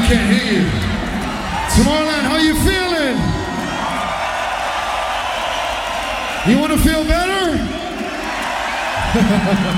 can't hear you. Tomorrowland, how you feeling? You want to feel better?